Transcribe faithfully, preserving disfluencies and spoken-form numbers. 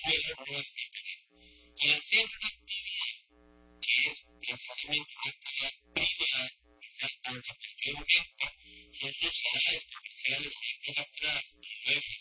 suelo no esté perenne. Y al ser una actividad que es precisamente una actividad privada, ¿verdad? Donde mayormente son sociedades comerciales muy registradas y luego